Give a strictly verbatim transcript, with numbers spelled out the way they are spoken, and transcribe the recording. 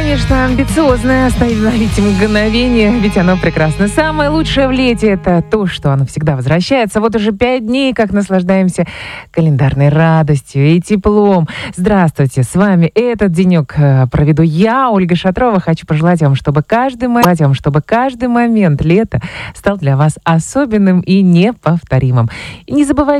конечно, амбициозное остановить мгновение, ведь оно прекрасно. Самое лучшее в лете — это то, что оно всегда возвращается. Вот уже пять дней, как наслаждаемся календарной радостью и теплом. Здравствуйте, с вами этот денек проведу я, Ольга Шатрова. Хочу пожелать вам, чтобы каждый, пожелать вам, чтобы каждый момент лета стал для вас особенным и неповторимым. И не забывайте